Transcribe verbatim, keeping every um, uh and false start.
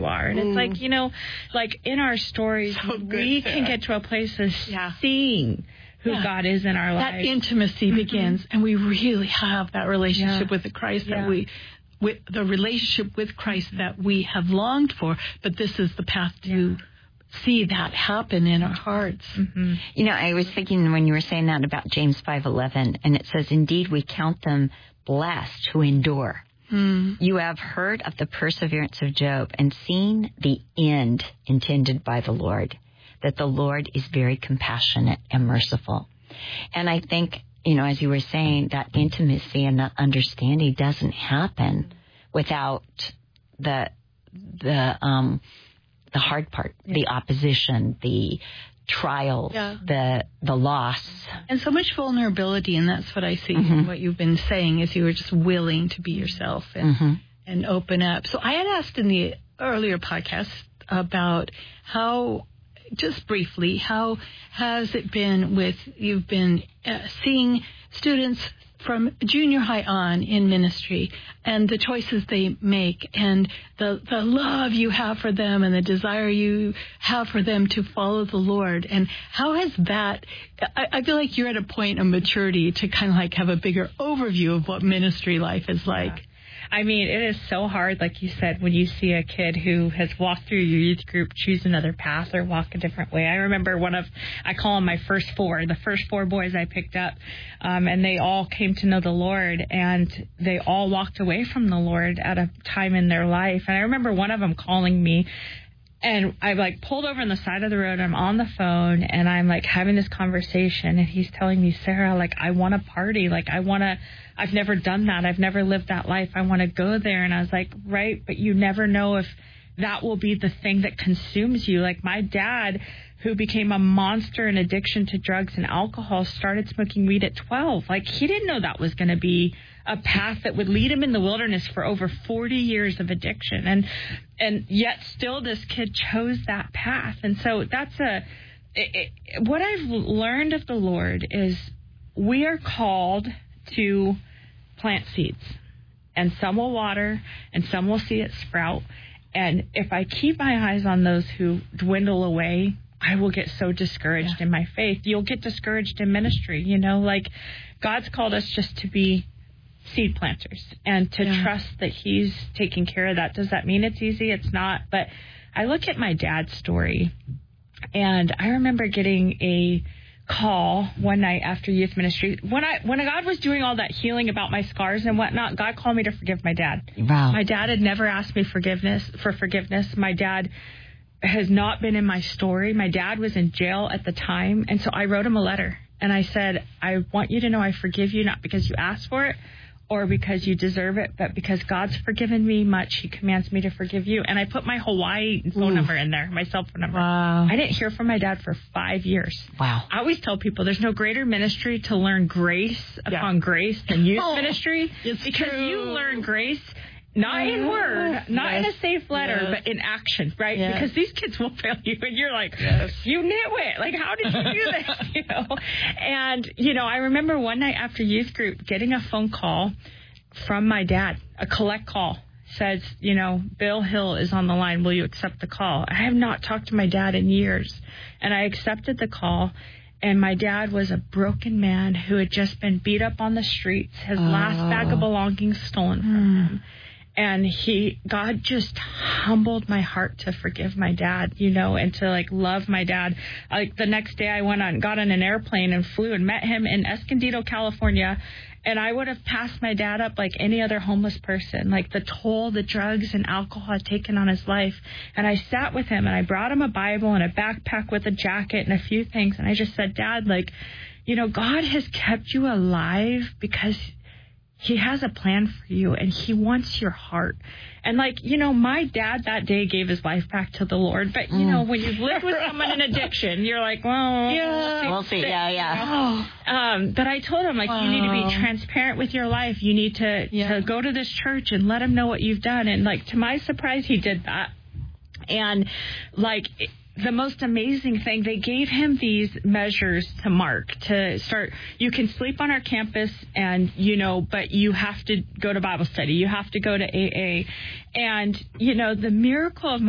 you are. And mm. it's like, you know, like in our stories, so we can get to a place of yeah. seeing who yeah. God is in our lives. That intimacy mm-hmm. begins, and we really have that relationship yeah. with the Christ yeah. that we, with the relationship with Christ that we have longed for. But this is the path to yeah. see that happen in our hearts. Mm-hmm. You know, I was thinking when you were saying that about James five eleven, and it says, "Indeed, we count them blessed who endure." Mm. You have heard of the perseverance of Job and seen the end intended by the Lord, that the Lord is very compassionate and merciful. And I think, you know, as you were saying, that intimacy and that understanding doesn't happen without the the um, the hard part, yeah. the opposition, the trials, yeah. the the loss. And so much vulnerability, and that's what I see mm-hmm. in what you've been saying, is you were just willing to be yourself and, mm-hmm. and open up. So I had asked in the earlier podcast about how, just briefly, how has it been with, you've been uh, seeing students from junior high on in ministry and the choices they make and the, the love you have for them and the desire you have for them to follow the Lord. And how has that, I, I feel like you're at a point of maturity to kind of like have a bigger overview of what ministry life is like. Yeah. I mean, it is so hard, like you said, when you see a kid who has walked through your youth group choose another path or walk a different way. I remember one of, I call them my first four, the first four boys I picked up, um, and they all came to know the Lord, and they all walked away from the Lord at a time in their life. And I remember one of them calling me, and I like pulled over on the side of the road. I'm on the phone, and I'm like having this conversation, and he's telling me, Sarah, like, I want to party. Like, I want to, I've never done that. I've never lived that life. I want to go there. And I was like, right, but you never know if that will be the thing that consumes you. Like my dad, who became a monster in addiction to drugs and alcohol, started smoking weed at twelve. Like he didn't know that was going to be a path that would lead him in the wilderness for over forty years of addiction. And, and yet still this kid chose that path. And so that's a, it, it, what I've learned of the Lord is we are called to plant seeds, and some will water and some will see it sprout. And if I keep my eyes on those who dwindle away, I will get so discouraged yeah. in my faith. You'll get discouraged in ministry. You know, like God's called us just to be seed planters and to yeah. trust that he's taking care of that. Does that mean it's easy? It's not. But I look at my dad's story, and I remember getting a call one night after youth ministry. When I when God was doing all that healing about my scars and whatnot, God called me to forgive my dad. Wow. My dad had never asked me forgiveness for forgiveness. My dad has not been in my story. My dad was in jail at the time, and so I wrote him a letter, and I said, I want you to know I forgive you, not because you asked for it or because you deserve it, but because God's forgiven me much, he commands me to forgive you. And I put my Hawaii phone Ooh. number in there, my cell phone number. Wow. I didn't hear from my dad for five years. Wow. I always tell people there's no greater ministry to learn grace yeah. upon grace than youth oh, ministry. It's because true. you learn grace not in word, not yes. in a safe letter, yes. but in action, right? Yes. Because these kids will fail you, and you're like, yes. you nitwit, like, how did you do this, you know? And, you know, I remember one night after youth group getting a phone call from my dad, a collect call, says, you know, Bill Hill is on the line. Will you accept the call? I have not talked to my dad in years, and I accepted the call. And my dad was a broken man who had just been beat up on the streets, his oh. last bag of belongings stolen from mm. him. And he, God just humbled my heart to forgive my dad, you know, and to like love my dad. Like the next day I went on, got on an airplane and flew and met him in Escondido, California. And I would have passed my dad up like any other homeless person, like the toll the drugs and alcohol had taken on his life. And I sat with him, and I brought him a Bible and a backpack with a jacket and a few things. And I just said, Dad, like, you know, God has kept you alive because he has a plan for you, and he wants your heart. And like, you know, my dad that day gave his life back to the Lord. But, you mm. know, when you've lived with someone in addiction, you're like, well, yeah, we'll see. Yeah, yeah. Um, but I told him, like, wow. you need to be transparent with your life. You need to, yeah. to go to this church and let him know what you've done. And like, to my surprise, he did that. And like, the most amazing thing, they gave him these measures to mark, to start. You can sleep on our campus, and, you know, but you have to go to Bible study. You have to go to A A. And, you know, the miracle of